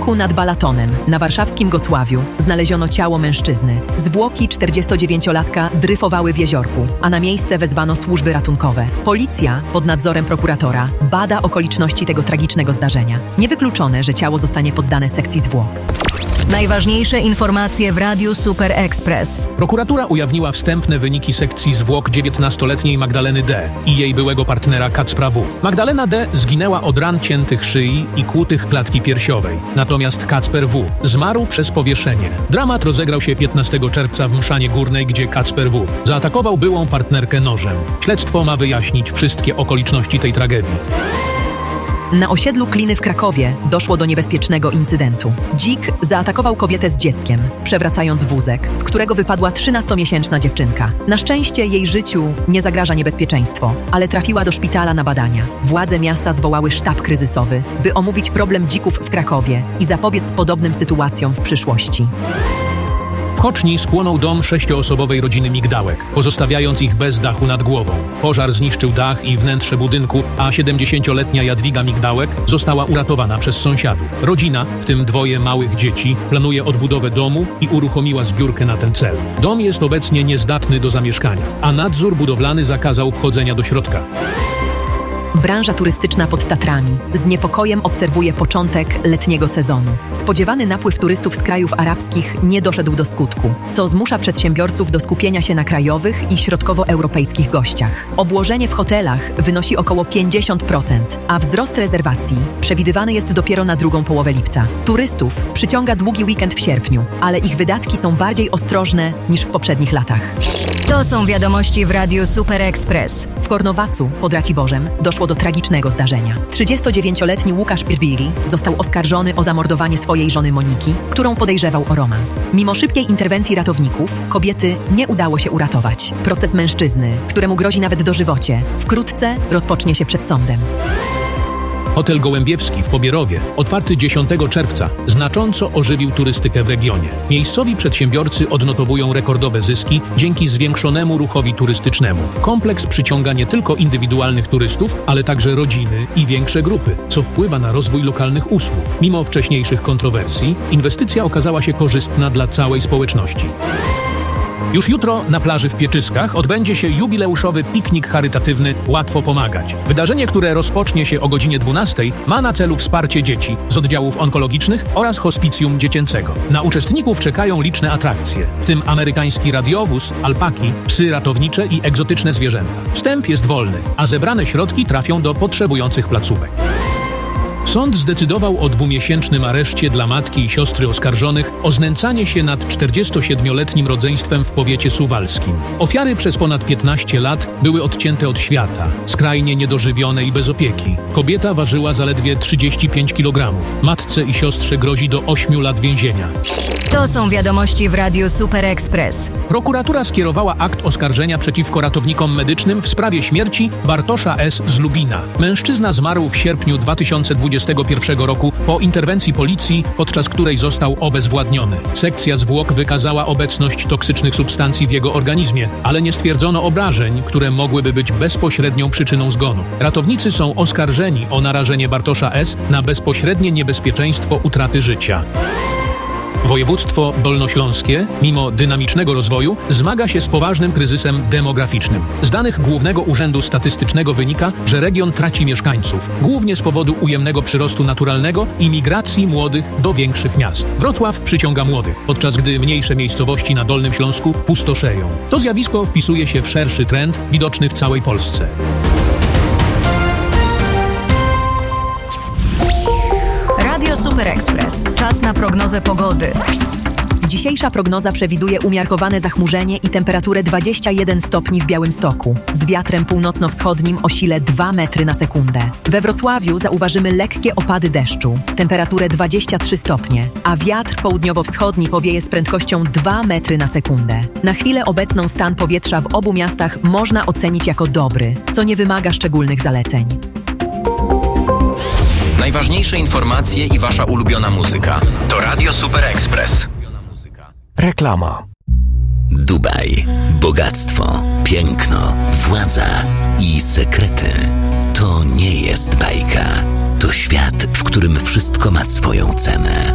rynku nad Balatonem, na warszawskim Gocławiu, znaleziono ciało mężczyzny. Zwłoki 49-latka dryfowały w jeziorku, a na miejsce wezwano służby ratunkowe. Policja, pod nadzorem prokuratora, bada okoliczności tego tragicznego zdarzenia. Niewykluczone, że ciało zostanie poddane sekcji zwłok. Najważniejsze informacje w Radiu Super Express. Prokuratura ujawniła wstępne wyniki sekcji zwłok 19-letniej Magdaleny D. i jej byłego partnera Kacpra W. Magdalena D. zginęła od ran ciętych szyi i kłutych klatki piersiowej. Natomiast Kacper W. zmarł przez powieszenie. Dramat rozegrał się 15 czerwca w Mszanie Górnej, gdzie Kacper W. zaatakował byłą partnerkę nożem. Śledztwo ma wyjaśnić wszystkie okoliczności tej tragedii. Na osiedlu Kliny w Krakowie doszło do niebezpiecznego incydentu. Dzik zaatakował kobietę z dzieckiem, przewracając wózek, z którego wypadła 13-miesięczna dziewczynka. Na szczęście jej życiu nie zagraża niebezpieczeństwo, ale trafiła do szpitala na badania. Władze miasta zwołały sztab kryzysowy, by omówić problem dzików w Krakowie i zapobiec podobnym sytuacjom w przyszłości. W Choczni spłonął dom 6-osobowej rodziny Migdałek, pozostawiając ich bez dachu nad głową. Pożar zniszczył dach i wnętrze budynku, a 70-letnia Jadwiga Migdałek została uratowana przez sąsiadów. Rodzina, w tym 2 małych dzieci, planuje odbudowę domu i uruchomiła zbiórkę na ten cel. Dom jest obecnie niezdatny do zamieszkania, a nadzór budowlany zakazał wchodzenia do środka. Branża turystyczna pod Tatrami z niepokojem obserwuje początek letniego sezonu. Spodziewany napływ turystów z krajów arabskich nie doszedł do skutku, co zmusza przedsiębiorców do skupienia się na krajowych i środkowoeuropejskich gościach. Obłożenie w hotelach wynosi około 50%, a wzrost rezerwacji przewidywany jest dopiero na drugą połowę lipca. Turystów przyciąga długi weekend w sierpniu, ale ich wydatki są bardziej ostrożne niż w poprzednich latach. To są wiadomości w Radiu Super Express. W Kornowacu pod Raciborzem doszło do tragicznego zdarzenia. 39-letni Łukasz Pirwili został oskarżony o zamordowanie swojej żony Moniki, którą podejrzewał o romans. Mimo szybkiej interwencji ratowników, kobiety nie udało się uratować. Proces mężczyzny, któremu grozi nawet dożywocie, wkrótce rozpocznie się przed sądem. Hotel Gołębiewski w Pobierowie, otwarty 10 czerwca, znacząco ożywił turystykę w regionie. Miejscowi przedsiębiorcy odnotowują rekordowe zyski dzięki zwiększonemu ruchowi turystycznemu. Kompleks przyciąga nie tylko indywidualnych turystów, ale także rodziny i większe grupy, co wpływa na rozwój lokalnych usług. Mimo wcześniejszych kontrowersji, inwestycja okazała się korzystna dla całej społeczności. Już jutro na plaży w Pieczyskach odbędzie się jubileuszowy piknik charytatywny Łatwo Pomagać. Wydarzenie, które rozpocznie się o godzinie 12, ma na celu wsparcie dzieci z oddziałów onkologicznych oraz hospicjum dziecięcego. Na uczestników czekają liczne atrakcje, w tym amerykański radiowóz, alpaki, psy ratownicze i egzotyczne zwierzęta. Wstęp jest wolny, a zebrane środki trafią do potrzebujących placówek. Sąd zdecydował o 2-miesięcznym areszcie dla matki i siostry oskarżonych o znęcanie się nad 47-letnim rodzeństwem w powiecie suwalskim. Ofiary przez ponad 15 lat były odcięte od świata, skrajnie niedożywione i bez opieki. Kobieta ważyła zaledwie 35 kg. Matce i siostrze grozi do 8 lat więzienia. To są wiadomości w Radiu Super Express. Prokuratura skierowała akt oskarżenia przeciwko ratownikom medycznym w sprawie śmierci Bartosza S. z Lubina. Mężczyzna zmarł w sierpniu 2021 roku po interwencji policji, podczas której został obezwładniony. Sekcja zwłok wykazała obecność toksycznych substancji w jego organizmie, ale nie stwierdzono obrażeń, które mogłyby być bezpośrednią przyczyną zgonu. Ratownicy są oskarżeni o narażenie Bartosza S. na bezpośrednie niebezpieczeństwo utraty życia. Województwo dolnośląskie, mimo dynamicznego rozwoju, zmaga się z poważnym kryzysem demograficznym. Z danych Głównego Urzędu Statystycznego wynika, że region traci mieszkańców, głównie z powodu ujemnego przyrostu naturalnego i migracji młodych do większych miast. Wrocław przyciąga młodych, podczas gdy mniejsze miejscowości na Dolnym Śląsku pustoszeją. To zjawisko wpisuje się w szerszy trend widoczny w całej Polsce. Radio Super Express. Czas na prognozę pogody. Dzisiejsza prognoza przewiduje umiarkowane zachmurzenie i temperaturę 21 stopni w Białymstoku, z wiatrem północno-wschodnim o sile 2 metry na sekundę. We Wrocławiu zauważymy lekkie opady deszczu, temperaturę 23 stopnie, a wiatr południowo-wschodni powieje z prędkością 2 metry na sekundę. Na chwilę obecną stan powietrza w obu miastach można ocenić jako dobry, co nie wymaga szczególnych zaleceń. Najważniejsze informacje i wasza ulubiona muzyka. To Radio Super Express. Reklama. Dubaj. Bogactwo, piękno, władza i sekrety. To nie jest bajka. To świat, w którym wszystko ma swoją cenę.